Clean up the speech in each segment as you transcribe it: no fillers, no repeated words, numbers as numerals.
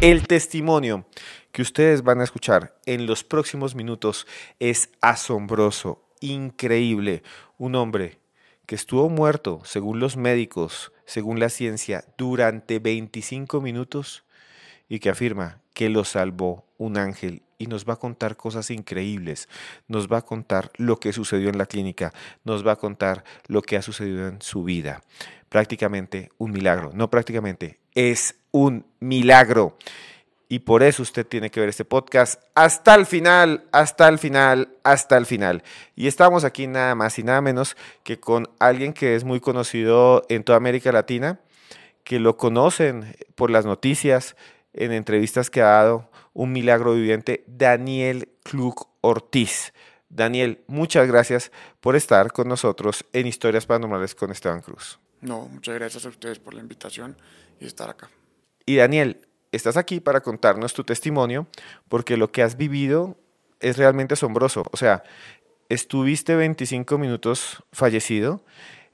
El testimonio que ustedes van a escuchar en los próximos minutos es asombroso, increíble. Un hombre que estuvo muerto, según los médicos, según la ciencia, durante 25 minutos y que afirma que lo salvó un ángel y nos va a contar cosas increíbles, nos va a contar lo que sucedió en la clínica, nos va a contar lo que ha sucedido en su vida. Prácticamente un milagro, no prácticamente, es un milagro. Y por eso usted tiene que ver este podcast hasta el final, hasta el final, hasta el final. Y estamos aquí nada más y nada menos que con alguien que es muy conocido en toda América Latina, que lo conocen por las noticias, en entrevistas que ha dado, un milagro viviente, Daniel Klug Ortiz. Daniel, muchas gracias por estar con nosotros en Historias Paranormales con Esteban Cruz. No, muchas gracias a ustedes por la invitación y estar acá. Y Daniel, estás aquí para contarnos tu testimonio, porque lo que has vivido es realmente asombroso. O sea, estuviste 25 minutos fallecido,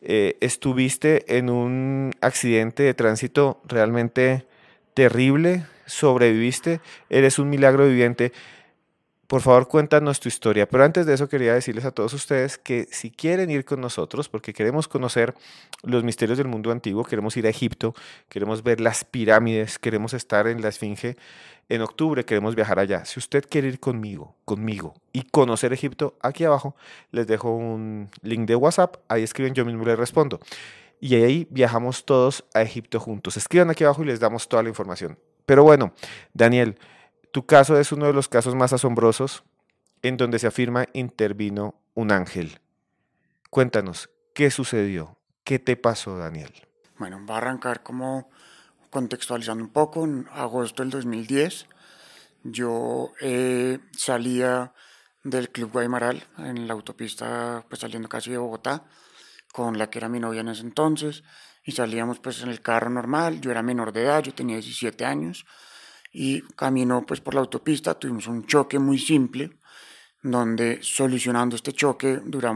estuviste en un accidente de tránsito realmente terrible, sobreviviste, eres un milagro viviente. Por favor, cuéntanos tu historia. Pero antes de eso, quería decirles a todos ustedes que si quieren ir con nosotros, porque queremos conocer los misterios del mundo antiguo, queremos ir a Egipto, queremos ver las pirámides, queremos estar en la Esfinge, en octubre queremos viajar allá. Si usted quiere ir conmigo y conocer Egipto, aquí abajo les dejo un link de WhatsApp, ahí escriben, yo mismo les respondo. Y ahí viajamos todos a Egipto juntos. Escriban aquí abajo y les damos toda la información. Pero bueno, Daniel, tu caso es uno de los casos más asombrosos en donde se afirma intervino un ángel. Cuéntanos, ¿qué sucedió? ¿Qué te pasó, Daniel? Bueno, va a arrancar como contextualizando un poco. En agosto del 2010, yo salía del Club Guaymaral en la autopista, pues saliendo casi de Bogotá, con la que era mi novia en ese entonces, y salíamos pues en el carro normal. Yo era menor de edad, yo tenía 17 años, y camino pues por la autopista, tuvimos un choque muy simple, donde solucionando este choque duramos